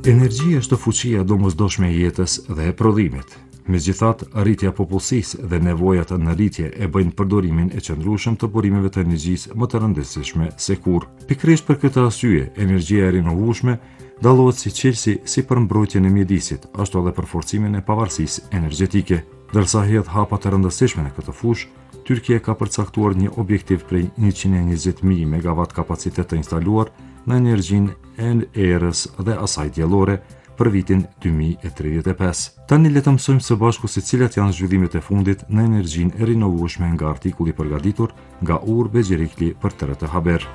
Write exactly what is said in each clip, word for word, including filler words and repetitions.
Energjia është fuqia domosdoshme e jetës dhe e prodhimit. Megjithatë, arritja e popullsisë dhe nevojat në rritje e bëjnë përdorimin e qëndrueshëm të burimeve të energjisë më të rëndësishme se kurrë. Pikërisht për këtë arsye, energjia e rinovueshme dallohet si çelësi si për mbrojtjen e mjedisit, ashtu edhe për forcimin e pavarësisë energjetike. Ndërsa hedh hapa të rëndësishme në këtë fushë, Tyrkia ka përcaktuar një objektiv prej njëqind e njëzet mijë megawatt kapacitet të instaluar në energjinë e erës dhe asaj diellore për vitin dy mijë e tridhjetë e pesë. Tani le të mësojmë së bashku se cilat janë zhvillimet e fundit në energjinë e rinovueshme nga artikulli i përgatitur nga Uğur Becerikli për T R T Haber.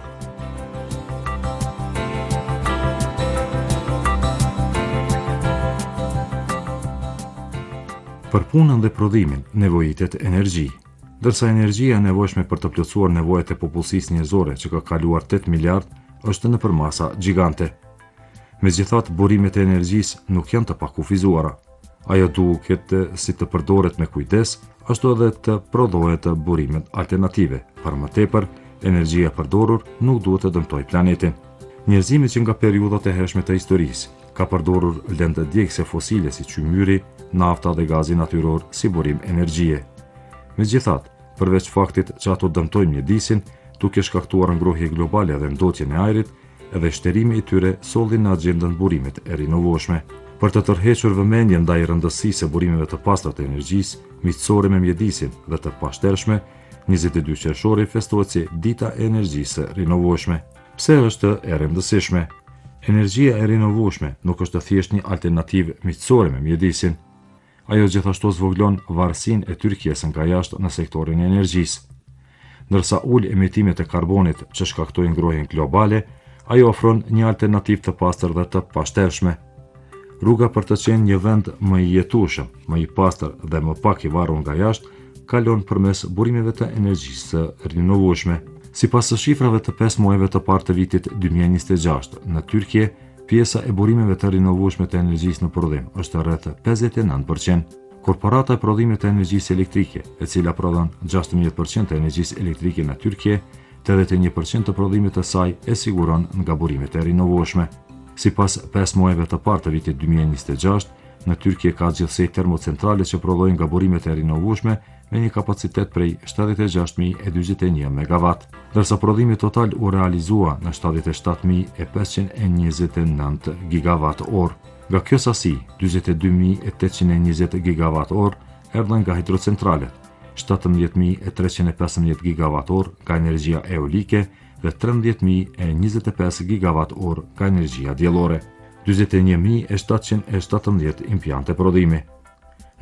Për punën dhe prodhimin nevojitet energji. Ndërsa energjia e nevojshme për të plotësuar nevojat e popullsisë njerëzore që ka kaluar tetë miliard është nëpër masa gjigante. Megjithatë, burimet e energjisë nuk janë të pakufizuara. Ajo duhet si të përdoret me kujdes, ashtu edhe të prodhohet burimet alternative. Për më tepër, energjia e përdorur nuk duhet të dëmtojë planetin. Njerëzimi që nga periudhat e hershme të historisë ka përdorur lëndë djegëse fosile si qymyri, nafta dhe gazi natyror si burim energjie. Megjithatë, përveç faktit që ato dëmtojnë mjedisin, duke shkaktuar ngrohje globale dhe ndotjen e ajrit, edhe shterimi i tyre solli në agjendën burimet e rinovueshme. Për të tërhequr vëmendjen ndaj rëndësisë së burimeve të pastra të energjisë, miqësore me mjedisin dhe të pashtershme, njëzet e dy qershori festohet si Dita e Energjisë Rinovueshme. Pse është e rëndësishme? Energjia e rinovueshme nuk është thjesht një alternativë miqësore me mjedisin. Ajo gjithashtu zvoglon varësinë e Tyrkisë nga jashtë në sektorin e energjisë. Ndërsa ul emitimet e karbonit që shkaktojnë ngrohjen globale, ajo ofron një alternativë të pastër dhe të pashtershme. Rruga për të qenë një vend më i jetueshëm, më i pastër dhe më pak i varur nga jashtë, kalon përmes burimeve të energjisë rinovueshme. Sipas shifrave të pesë muajve të parë të vitit dy mijë e njëzet e gjashtë, në Tyrki, pjesa e burimeve të rinovueshme të energjisë në prodhim është rreth pesëdhjetë e nëntë përqind. Korporata e prodhimit të energjisë elektrike, e cila prodhon gjashtëmbëdhjetë përqind të energjisë elektrike në Tyrki, tetëdhjetë e një përqind të prodhimit të saj e siguron nga burimet e rinovueshme. Sipas pesë muajve të parë të vitit dy mijë e njëzet e gjashtë, në Tyrki ka gjithsej termocentrale që prodhojnë nga burimet e rinovueshme me një kapacitet prej shtatëdhjetë e gjashtë mijë e dyqin e një megawatt, ndërsa prodhimi total u realizua në shtatëdhjetë e shtatë mijë e pesëqind e njëzet e nëntë gigawatt orë. Nga kjo sasi, dyqin e dy mijë e tetëqind e njëzet gigawatt orë erdhën nga hidrocentralet, shtatëmbëdhjetë mijë e treqind e pesëmbëdhjetë gigawatt orë nga energjia eolike dhe trembëdhjetë mijë e njëzet e pesë gigawatt orë nga energjia diellore. dyqin e një mijë e shtatëqind e shtatëmbëdhjetë impiante prodhimi.